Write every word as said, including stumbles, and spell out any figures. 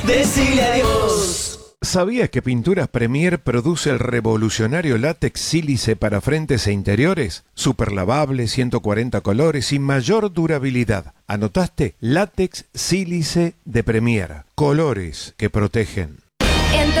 Decile adiós. ¿Sabías que Pinturas Premier produce el revolucionario látex sílice para frentes e interiores? Super lavable, ciento cuarenta colores y mayor durabilidad. ¿Anotaste? Látex sílice de Premier. Colores que protegen. En